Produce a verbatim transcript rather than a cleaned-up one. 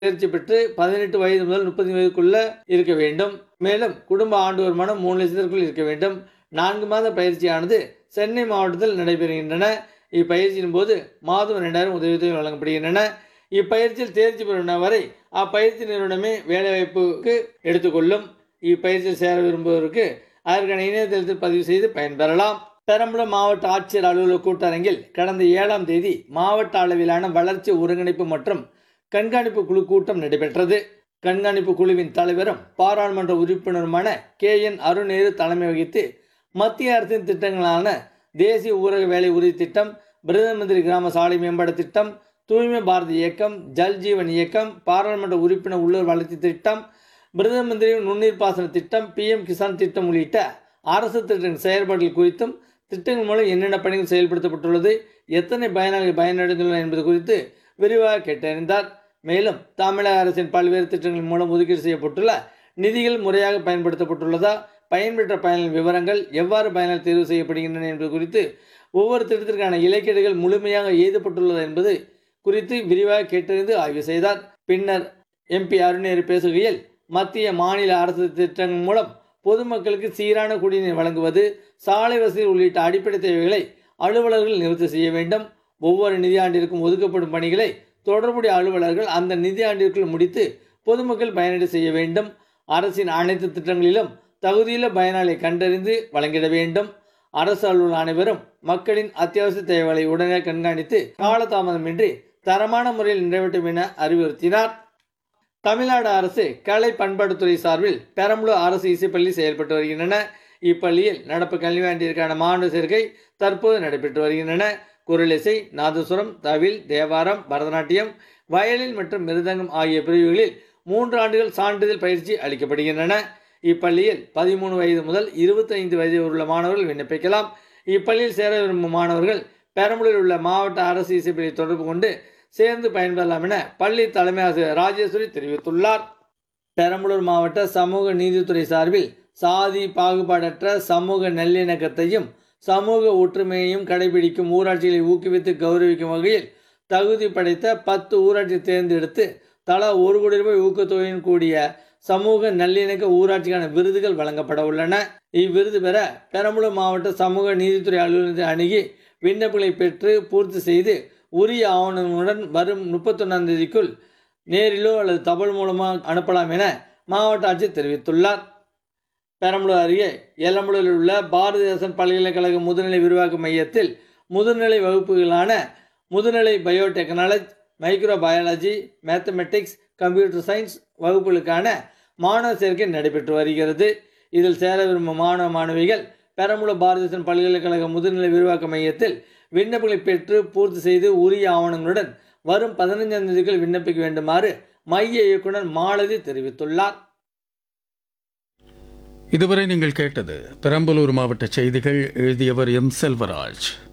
தேர்ச்சி பெற்று பதினெட்டு வயது முதல் முப்பது வயதுக்குள்ள இருக்க வேண்டும். மேலும் குடும்ப ஆண்டு வருமானம் மூணு லட்சத்திற்குள் இருக்க வேண்டும். நான்கு மாத பயிற்சியானது சென்னை மாவட்டத்தில் நடைபெறுகின்றன. இப்பயிற்சியின் போது மாதம் இரண்டாயிரம் உதவித்தொகை வழங்கப்படுகின்றன. இப்பயிற்சியில் தேர்ச்சி பெறும் வரை அப்பயிற்சி நிறுவனமே வேலைவாய்ப்புக்கு எடுத்துக்கொள்ளும். இப்பயிற்சியில் சேர விரும்புவோருக்கு அதற்கான இணையதளத்தில் பதிவு செய்து பயன்பெறலாம். பெரம்பலூர் மாவட்ட ஆட்சியர் அலுவலக கூட்டரங்கில் கடந்த ஏழாம் தேதி மாவட்ட அளவிலான வளர்ச்சி ஒருங்கிணைப்பு மற்றும் கண்காணிப்பு குழு கூட்டம் நடைபெற்றது. கண்காணிப்பு குழுவின் தலைவரும் பாராளுமன்ற உறுப்பினருமான கே என் அருணேரு தலைமை வகித்து மத்திய அரசின் திட்டங்களான தேசிய ஊரக வேலை உறுதி திட்டம், பிரதம மந்திரி கிராம சாலை மேம்பாடு திட்டம், தூய்மை பாரத் இயக்கம், ஜல் ஜீவன் இயக்கம், பாராளுமன்ற உறுப்பினர் உள்ளூர் வளர்ச்சி திட்டம், பிரதம மந்திரி நுண்ணீர் பாசன திட்டம், பி எம் கிசான் திட்டம் உள்ளிட்ட அரசு திட்டங்களின் செயல்பாடுகள் குறித்தும் திட்டங்கள் மூலம் என்னென்ன பணிகள் செயல்படுத்தப்பட்டுள்ளது, எத்தனை பயனாளிகள் பயனடைந்துள்ளனர் என்பது குறித்து விரிவாக கேட்டறிந்தார். மேலும் தமிழக அரசின் பல்வேறு திட்டங்கள் மூலம் ஒதுக்கீடு செய்யப்பட்டுள்ள நிதிகள் முறையாக பயன்படுத்தப்பட்டுள்ளதா, பயன்பெற்ற பயனாளர் விவரங்கள், எவ்வாறு பயனாளர் தேர்வு செய்யப்படுகின்றன என்பது குறித்து, ஒவ்வொரு திட்டத்திற்கான இலக்கீடுகள் முழுமையாக எழுதப்பட்டுள்ளது என்பது குறித்து விரிவாக கேட்டறிந்து ஆய்வு செய்தார். பின்னர் எம்பி அருணேரு பேசுகையில், மத்திய மாநில அரசு திட்டங்கள் மூலம் பொதுமக்களுக்கு சீரான குடிநீர் வழங்குவது, சாலை வசதி உள்ளிட்ட அடிப்படை தேவைகளை அலுவலர்கள் நிவர்த்தி செய்ய வேண்டும். ஒவ்வொரு நிதியாண்டிற்கும் ஒதுக்கப்படும் பணிகளை தொடர்புடைய அலுவலர்கள் அந்த நிதியாண்டிற்குள் முடித்து பொதுமக்கள் பயனடை செய்ய வேண்டும். அரசின் அனைத்து திட்டங்களிலும் தகுதியுள்ள பயனாளியை கண்டறிந்து வழங்கிட வேண்டும். அரசு அலுவலர் அனைவரும் மக்களின் அத்தியாவசிய தேவைகளை உடனே கண்காணித்து காலதாமதமின்றி தரமான முறையில் நிறைவேற்றும் என அறிவுறுத்தினார். தமிழ்நாடு அரசு கலை பண்பாட்டுத்துறை சார்பில் பெரம்பலூர் அரசு இசைப்பள்ளி செயல்பட்டு வருகின்றன. இப்பள்ளியில் நடப்பு கல்வியாண்டிற்கான மாணவர் சேர்க்கை தற்போது நடைபெற்று வருகின்றன. குரலிசை, நாதசுரம், தவில், தேவாரம், பரதநாட்டியம், வயலின் மற்றும் மிருதங்கம் ஆகிய பிரிவுகளில் மூன்று ஆண்டுகள் சான்றிதழ் பயிற்சி அளிக்கப்படுகின்றன. இப்பள்ளியில் பதிமூணு வயது முதல் இருபத்தி ஐந்து வயது உள்ள மாணவர்கள் விண்ணப்பிக்கலாம். இப்பள்ளியில் சேர விரும்பும் மாணவர்கள் பெரம்பலூரில் உள்ள மாவட்ட அரசு இசைப்பள்ளியை தொடர்பு கொண்டு சேர்ந்து பயன்பெறலாம் என பள்ளி தலைமை ஆசிரியர் ராஜேஸ்வரி தெரிவித்துள்ளார். பெரம்பலூர் மாவட்ட சமூக நீதித்துறை சார்பில் சாதி பாகுபாடற்ற சமூக நல்லிணக்கத்தையும் சமூக ஒற்றுமையையும் கடைபிடிக்கும் ஊராட்சிகளை ஊக்குவித்து கௌரவிக்கும் வகையில் தகுதி படைத்த பத்து ஊராட்சி தேர்ந்தெடுத்து தலா ஒரு கோடி ரூபாய் ஊக்கத்தொகையுடன் கூடிய சமூக நல்லிணக்க ஊராட்சிக்கான விருதுகள் வழங்கப்பட உள்ளன. இவ்விருது பெற பெரம்பலூர் மாவட்ட சமூக நீதித்துறை அலுவலகத்தை அணுகி விண்ணப்பங்களை பெற்று பூர்த்தி செய்து உரிய ஆவணங்களுடன் வரும் முப்பத்தொன்னாம் தேதிக்குள் நேரிலோ அல்லது தபால் மூலமாக அனுப்பலாம் என மாவட்ட ஆட்சியர் தெரிவித்துள்ளார். பெரம்பலூர் அருகே எலம்பலூரில் உள்ள பாரதிதாசன் பல்கலைக்கழக முதுநிலை விரிவாக்க மையத்தில் முதுநிலை வகுப்புகளான முதுநிலை biotechnology, micro biology, mathematics, computer science வகுப்புகளுக்கான மாணவர் சேர்க்கை நடைபெற்று வருகிறது. இதில் சேர விரும்பும் மாணவ மாணவிகள் பெரம்பலூர் பாரதிதாசன் பல்கலைக்கழக முதுநிலை விரிவாக்க மையத்தில் விண்ணப்பங்களை பெற்று பூர்த்தி செய்து உரிய ஆவணங்களுடன் வரும் பதினைஞ்சாம் தேதிக்குள் விண்ணப்பிக்க வேண்டுமாறு மைய இயக்குனர் மாலதி தெரிவித்துள்ளார். இதுவரை நீங்கள் கேட்டது பெரம்பலூர் மாவட்ட செய்திகள். எழுதியவர் எம் செல்வராஜ்.